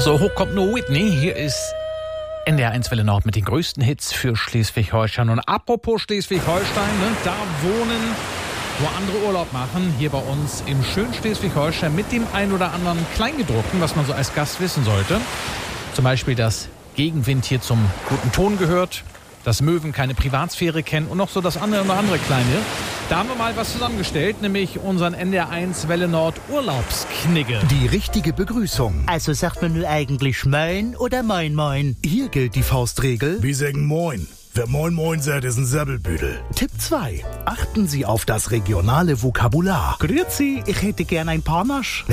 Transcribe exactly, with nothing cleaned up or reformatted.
So hoch kommt nur Whitney. Hier ist N D R eins Welle Nord mit den größten Hits für Schleswig-Holstein. Und apropos Schleswig-Holstein, ne, da wohnen, wo andere Urlaub machen, hier bei uns im schönen Schleswig-Holstein mit dem ein oder anderen Kleingedruckten, was man so als Gast wissen sollte. Zum Beispiel, dass Gegenwind hier zum guten Ton gehört, dass Möwen keine Privatsphäre kennen und noch so das andere oder andere Kleine. Da haben wir mal was zusammengestellt, nämlich unseren N D R eins Welle Nord Urlaubsknigge. Die richtige Begrüßung. Also sagt man nur eigentlich Moin oder Moin Moin? Hier gilt die Faustregel. Wir sagen Moin. Wer Moin Moin sagt, ist ein Säbelbüdel. Tipp zwei. Achten Sie auf das regionale Vokabular. Grüezi, ich hätte gern ein Panache.